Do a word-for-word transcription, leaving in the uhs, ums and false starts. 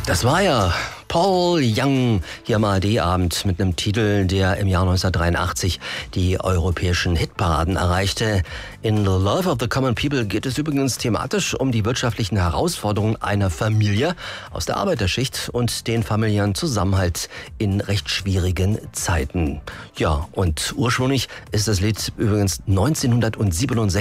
Das war ja Paul Young hier am A R D-Abend mit einem Titel, der im Jahr neunzehnhundertdreiundachtzig die europäischen Hitparaden erreichte. In The Love of the Common People geht es übrigens thematisch um die wirtschaftlichen Herausforderungen einer Familie aus der Arbeiterschicht und den familiären Zusammenhalt in recht schwierigen Zeiten. Ja, und ursprünglich ist das Lied übrigens neunzehnhundertsiebenundsechzig